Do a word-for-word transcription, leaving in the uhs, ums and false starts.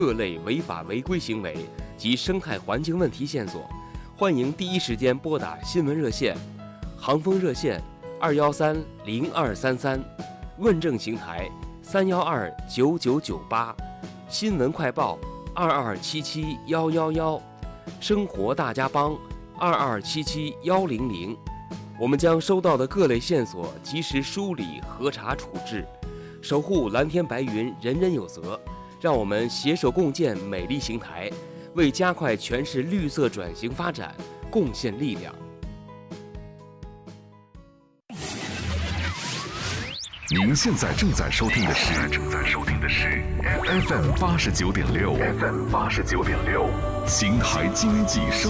各类违法违规行为及生态环境问题线索，欢迎第一时间拨打新闻热线，航风热线二幺三零二三三，问政平台三幺二九九九八，新闻快报二二七七幺幺幺，生活大家帮二二七七幺零零。我们将收到的各类线索及时梳理、核查、处置，守护蓝天白云，人人有责。让我们携手共建美丽邢台，为加快全市绿色转型发展贡献力量。 您现在正在收听的是正在收听的是 F M 八十九点六 F M 八十九点六，邢台经济生